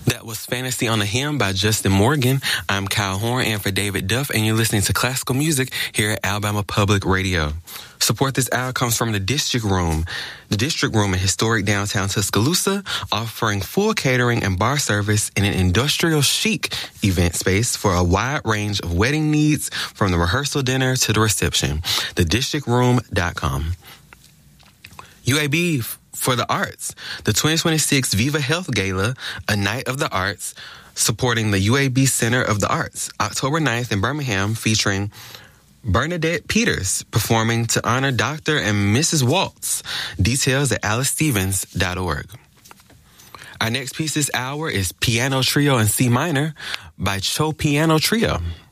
That was Fantasy on a Hymn by Justin Morgan. I'm Kyle Horn, and for David Duff, and you're listening to classical music here at Alabama Public Radio. Support this hour comes from the District Room. The District Room in historic downtown Tuscaloosa, offering full catering and bar service in an industrial chic event space for a wide range of wedding needs, from the rehearsal dinner to the reception. TheDistrictRoom.com. UAB for the Arts. The 2026 Viva Health Gala, a night of the arts, supporting the UAB Center of the Arts, October 9th in Birmingham, featuring Bernadette Peters performing to honor Dr. and Mrs. Waltz. Details at alicestevens.org. Our next piece this hour is Piano Trio in C minor by Cho Piano Trio.